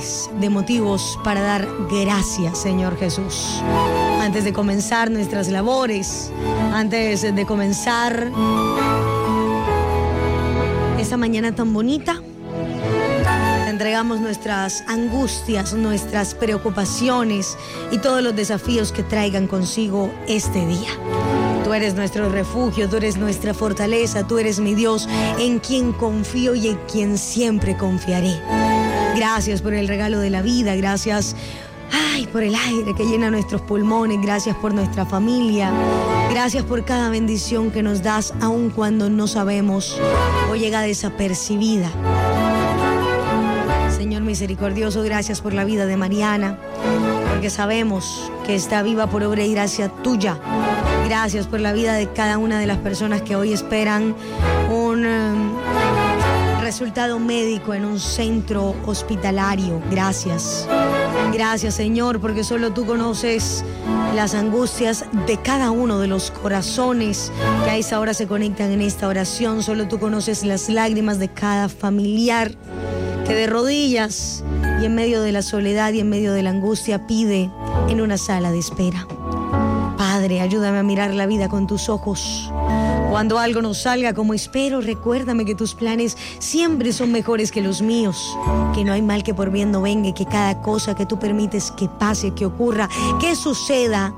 miles de motivos para dar gracias, Señor Jesús. Antes de comenzar nuestras labores, antes de comenzar esta mañana tan bonita, te entregamos nuestras angustias, nuestras preocupaciones y todos los desafíos que traigan consigo este día. Tú eres nuestro refugio, tú eres nuestra fortaleza, tú eres mi Dios, en quien confío y en quien siempre confiaré. Gracias por el regalo de la vida, gracias por el aire que llena nuestros pulmones, gracias por nuestra familia, gracias por cada bendición que nos das, aun cuando no sabemos o llega desapercibida. Señor misericordioso, gracias por la vida de Mariana, porque sabemos que está viva por obra y gracia tuya. Gracias por la vida de cada una de las personas que hoy esperan un resultado médico en un centro hospitalario. Gracias. Gracias, Señor, porque solo tú conoces las angustias de cada uno de los corazones que a esa hora se conectan en esta oración. Solo tú conoces las lágrimas de cada familiar que de rodillas y en medio de la soledad y en medio de la angustia pide en una sala de espera. Padre, ayúdame a mirar la vida con tus ojos. Cuando algo no salga como espero, recuérdame que tus planes siempre son mejores que los míos, que no hay mal que por bien no venga y que cada cosa que tú permites que pase, que ocurra, que suceda,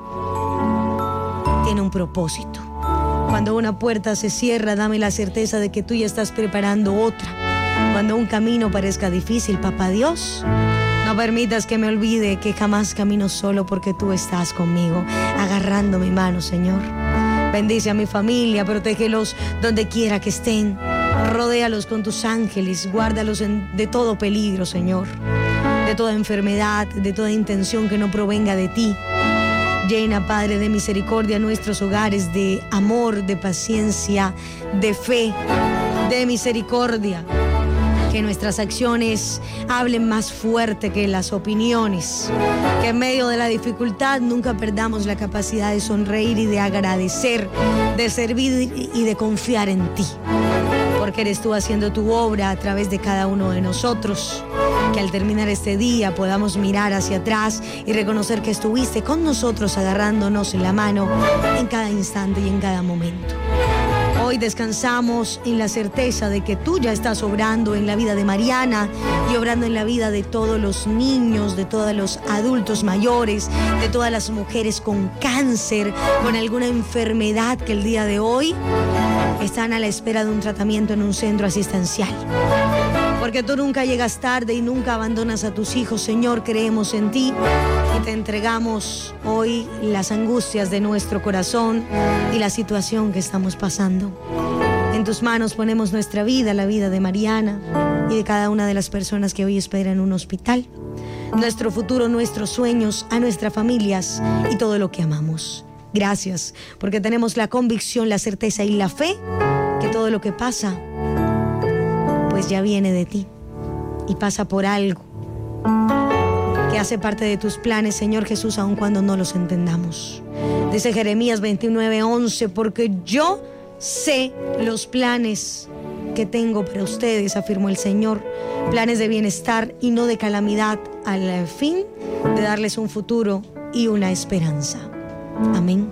tiene un propósito. Cuando una puerta se cierra, dame la certeza de que tú ya estás preparando otra. Cuando un camino parezca difícil, papá Dios, no permitas que me olvide que jamás camino solo porque tú estás conmigo, agarrando mi mano, Señor. Bendice a mi familia, protégelos donde quiera que estén. Rodéalos con tus ángeles, guárdalos de todo peligro, Señor. De toda enfermedad, de toda intención que no provenga de ti. Llena, Padre, de misericordia nuestros hogares, de amor, de paciencia, de fe, de misericordia. Que nuestras acciones hablen más fuerte que las opiniones. Que en medio de la dificultad nunca perdamos la capacidad de sonreír y de agradecer, de servir y de confiar en ti. Porque eres tú haciendo tu obra a través de cada uno de nosotros. Que al terminar este día podamos mirar hacia atrás y reconocer que estuviste con nosotros agarrándonos en la mano en cada instante y en cada momento. Hoy descansamos en la certeza de que tú ya estás obrando en la vida de Mariana y obrando en la vida de todos los niños, de todos los adultos mayores, de todas las mujeres con cáncer, con alguna enfermedad que el día de hoy están a la espera de un tratamiento en un centro asistencial. Porque tú nunca llegas tarde y nunca abandonas a tus hijos, Señor, creemos en ti y te entregamos hoy las angustias de nuestro corazón y la situación que estamos pasando. En tus manos ponemos nuestra vida, la vida de Mariana y de cada una de las personas que hoy esperan en un hospital. Nuestro futuro, nuestros sueños, a nuestras familias y todo lo que amamos. Gracias, porque tenemos la convicción, la certeza y la fe que todo lo que pasa pues ya viene de ti y pasa por algo que hace parte de tus planes, Señor Jesús, aun cuando no los entendamos. Dice Jeremías 29:11, porque yo sé los planes que tengo para ustedes, afirmó el Señor, planes de bienestar y no de calamidad, al fin de darles un futuro y una esperanza. Amén.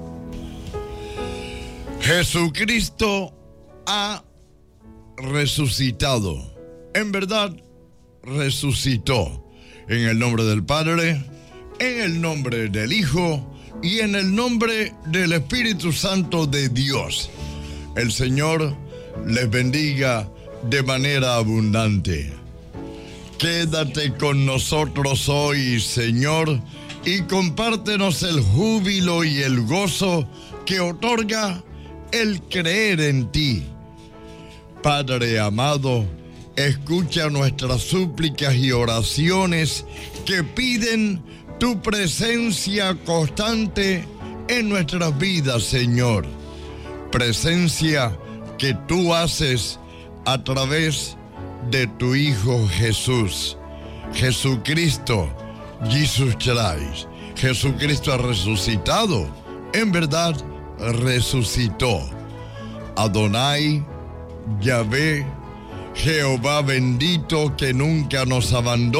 Jesucristo ha resucitado. En verdad, resucitó. En el nombre del Padre, en el nombre del Hijo y en el nombre del Espíritu Santo de Dios. El Señor les bendiga de manera abundante. Quédate con nosotros hoy, Señor, y compártenos el júbilo y el gozo que otorga el creer en ti. Padre amado, escucha nuestras súplicas y oraciones que piden tu presencia constante en nuestras vidas, Señor. Presencia que tú haces a través de tu Hijo Jesús. Jesucristo, Jesus Christ. Jesucristo ha resucitado. En verdad, resucitó. Adonai, Yahvé, Jehová bendito que nunca nos abandona.